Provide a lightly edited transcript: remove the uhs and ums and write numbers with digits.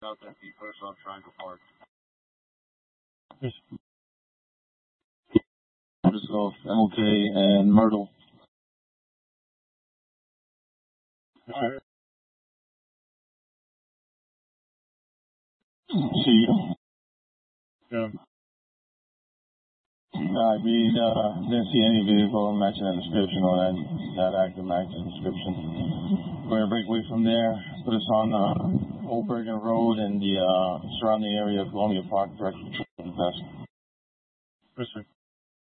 Out that feet first off Triangle Park. Just off MLK and Myrtle. Alright. See. Yeah. We didn't see any vehicle matching that description or that active matching description. We're going to break away from there, put us on Old Bergen Road and the surrounding area of Columbia Park, directly to the west. Yes, sir.